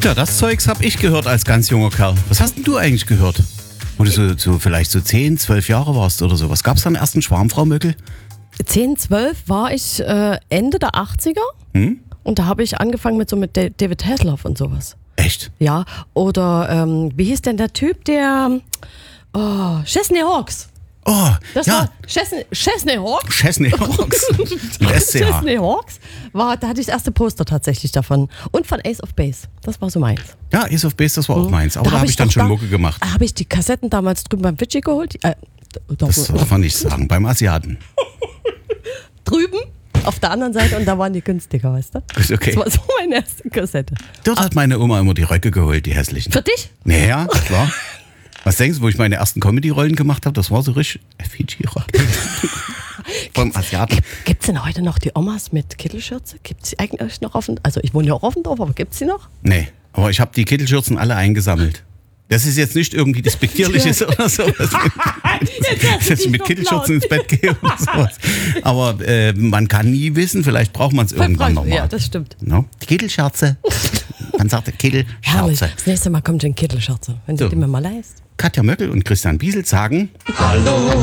Ja, das Zeugs habe ich gehört als ganz junger Kerl. Was hast denn du eigentlich gehört? Wo du vielleicht so 10, 12 Jahre warst oder so. Was gab's da am ersten Schwarm, Frau Möckel? 10, 12 war ich Ende der 80er. Und da habe ich angefangen mit David Hasselhoff und sowas. Echt? Ja, oder wie hieß denn der Typ, der Chesney Hawks. Oh, Das ja. war Chesney Hawks. Chesney Hawks. Mit SCH. Chesney Hawks. Da hatte ich das erste Poster tatsächlich davon. Und von Ace of Base. Das war so meins. Ja, Ace of Base, das war auch meins. Aber da habe ich dann schon Mucke gemacht. Da habe ich die Kassetten damals drüben beim Fidschi geholt. Das darf man nicht sagen, beim Asiaten. Drüben auf der anderen Seite und da waren die günstiger, weißt du? Ist okay. Das war so meine erste Kassette. Dort hat meine Oma immer die Röcke geholt, die hässlichen. Für dich? Naja, klar. Was denkst du, wo ich meine ersten Comedy-Rollen gemacht habe? Das war so richtig Fiji-Rock. Vom Asiaten. Gibt's denn heute noch die Omas mit Kittelschürze? Gibt's die eigentlich noch auf dem... Also ich wohne ja auch auf dem Dorf, aber gibt's die noch? Nee, aber ich habe die Kittelschürzen alle eingesammelt. Das ist jetzt nicht irgendwie despektierliches oder sowas. Dass ich mit Kittelschürzen ins Bett gehe oder sowas. Aber man kann nie wissen, vielleicht braucht man es irgendwann nochmal. Ja, das stimmt. No? Die Kittelschürze. Man sagt Herrlich. Kittelschürze. Das nächste Mal kommt schon Kittelschürze, wenn du die mir mal leist. Katja Möckel und Christian Bieselt sagen: Hallo,